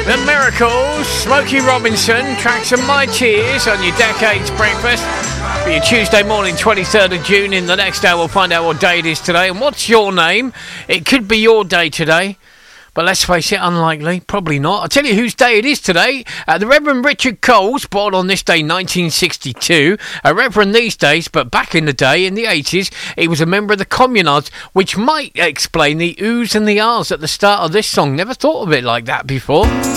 The Miracles, Smokey Robinson, tracks of My Tears on your Decades Breakfast for your Tuesday morning, 23rd of June. In the next hour, we'll find out what day it is today and what's your name. It could be your day today, but let's face it, unlikely, probably not. I'll tell you whose day it is today. The Reverend Richard Coles, born on this day, 1962. A Reverend these days, but back in the day, in the 80s, he was a member of the Communards, which might explain the oohs and the ahs at the start of this song. Never thought of it like that before.